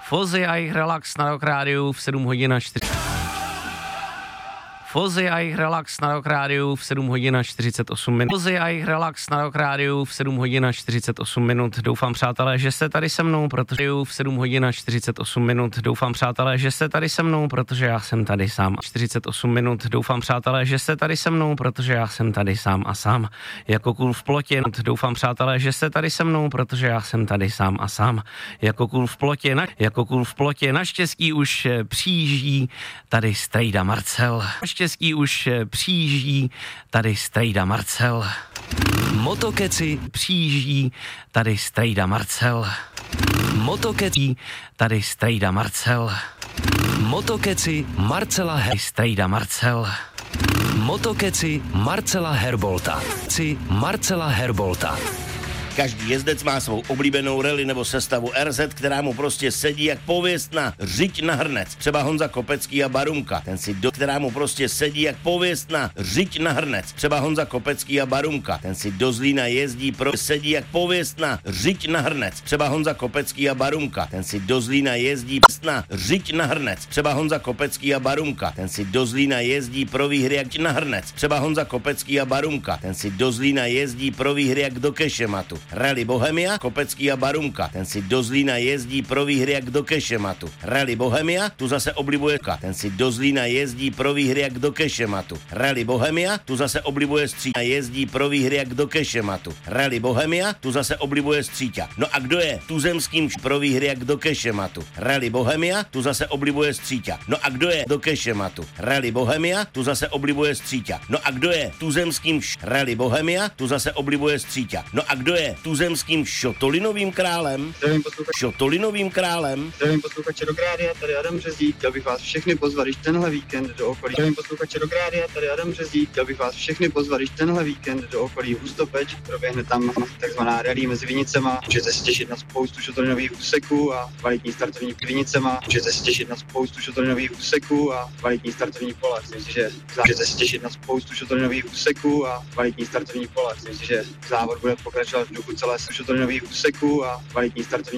Fozy a jejich relax na Rock Rádiu v 7 hodin a 4. Fozy a jejich relax na Rock Rádiu v 7 hodin a 48 minut. Fozy a jejich relax na Rock Rádiu v 7 hodin a 48 minut. Doufám, přátelé, že jste tady se mnou, protože v 7 hodin a 48 minut. Doufám, přátelé, že jste tady se mnou, protože já jsem tady sám. 48 minut. Doufám, přátelé, že jste tady se mnou, protože já jsem tady sám a sám. Jako kůl v plotě. Doufám, přátelé, že jste tady se mnou, protože já jsem tady sám a sám. Jako kůl v plotě. Jako kůl v plotě. Naštěstí už přijíždí tady strejda Marcel. Naštěstí už přijíždí tady strejda Marcel. Motokeci Přijíždí tady strejda Marcel. Motokeci Tady strejda Marcel. Motokeci Marcela Strejda Marcel. Motokeci Marcela Herbolta. Marcela Herbolta. Každý jezdec má svou oblíbenou rally nebo sestavu RZ, která mu prostě sedí jak pověst na řiď na hrnec. Třeba Honza Kopecký a Barunka. Ten si která mu prostě sedí jak pověst na řiď na hrnec. Třeba Honza Kopecký a Barunka. Ten si do Zlína jezdí sedí jak pověst na řiď na hrnec. Třeba Honza Kopecký a Barunka. Ten si do Zlína jezdí na řiď na hrnec. Třeba Honza Kopecký a Barunka. Ten si do Zlína jezdí pro výhry jak na hrnec. Třeba Honza Kopecký a Barunka. Ten si do Zlína jezdí pro výhry jak do kešematu. Rally Bohemia, Kopecký a Barunka. Ten si do Zlína jezdí pro výhry jak do kešematu. Rally Bohemia, tu zase oblibuje Ten si do Zlína jezdí pro výhry jak do kešematu. Rally Bohemia, tu zase oblibuje Stříťa. Jezdí pro výhry jak do kešematu. Rally Bohemia, tu zase oblibuje Stříťa. No a kdo je tuzemským pro výhry jak do kešematu? Rally Bohemia, tu zase oblibuje Stříťa. No a kdo je do kešematu? Rally Bohemia, tu zase oblibuje Stříťa. No a kdo je tuzemským Rally Bohemia, tu zase oblibuje Stříťa. No a kdo je tuzemským šotolinovým králem? Šotolinovým králem? Zdravím posluchače Rock Rádia, tady Adam Březík, chtěl bych vás všechny pozvat, když tenhle víkend do okolí. Zdravím posluchače Rock Rádia, tady Adam Březík, chtěl bych vás všechny pozvat, když tenhle víkend do okolí Hustopeč, proběhne tam takzvaná rally mezi Vinicema. Můžete se těšit na spoustu šotolinových úseků a kvalitní startovní Vinicema. Můžete se těšit na spoustu šotolinových úseků a kvalitní startovní pole. Myslím si, že můžete se těšit na spoustu šotolinových úseků a kvalitní startovní pole. Myslím si, že závod bude pokračovat v duchu celé šotolinových úseků a kvalitní startovní